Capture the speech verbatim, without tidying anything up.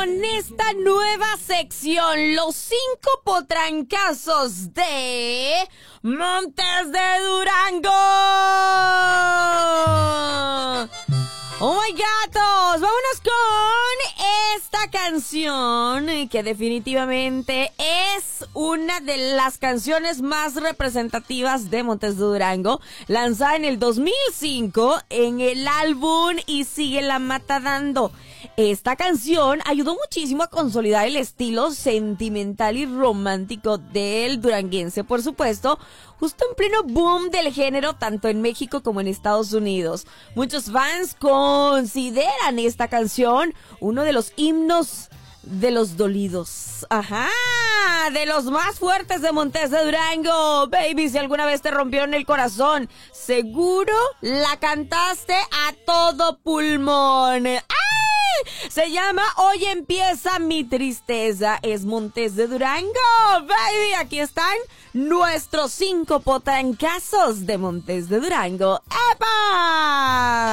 Con esta nueva sección, los cinco potrancazos de Montes de Durango. ¡Oh, my gatos! Vámonos con esta canción que definitivamente es una de las canciones más representativas de Montes de Durango, lanzada en el dos mil cinco en el álbum Y Sigue la Mata Dando. Esta canción ayudó muchísimo a consolidar el estilo sentimental y romántico del duranguense, por supuesto, justo en pleno boom del género tanto en México como en Estados Unidos. Muchos fans consideran esta canción uno de los himnos de los dolidos. Ajá, de los más fuertes de Montes de Durango. Baby, si alguna vez te rompieron el corazón, seguro la cantaste a todo pulmón. ¡Ay! Se llama Hoy Empieza Mi Tristeza. Es Montes de Durango, baby. Aquí están nuestros cinco potrancazos de Montes de Durango. ¡Epa!